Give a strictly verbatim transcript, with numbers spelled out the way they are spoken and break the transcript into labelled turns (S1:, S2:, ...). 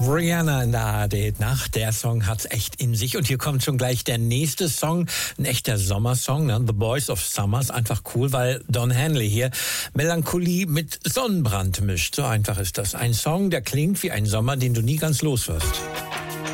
S1: Rihanna in der A R D-Nacht. Der Song hat's echt in sich. Und hier kommt schon gleich der nächste Song. Ein echter Sommersong, ne? The Boys of Summers. Einfach cool, weil Don Henley hier Melancholie mit Sonnenbrand mischt. So einfach ist das. Ein Song, der klingt wie ein Sommer, den du nie ganz los wirst.